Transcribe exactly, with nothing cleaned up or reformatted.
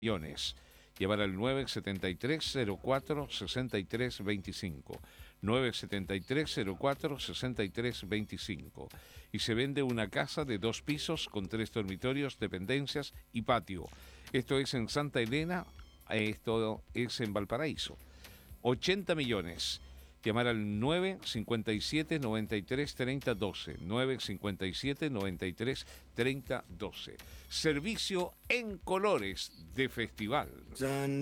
millones. Llevar al nueve siete tres cero cuatro seis tres dos cinco. nueve siete tres cero cuatro seis tres dos cinco. Y se vende una casa de dos pisos con tres dormitorios, dependencias y patio. Esto es en Santa Elena, esto es en Valparaíso. ochenta millones. Llamar al nueve cinco siete nueve tres tres cero uno dos. nueve cinco siete nueve tres tres cero uno dos. Servicio en colores de festival.